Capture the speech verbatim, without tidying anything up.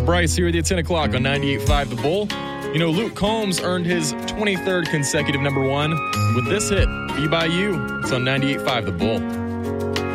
Bryce here with you at ten o'clock on ninety-eight point five The Bull. You know, Luke Combs earned his twenty-third consecutive number one with this hit, Be By You. It's on ninety-eight point five The Bull.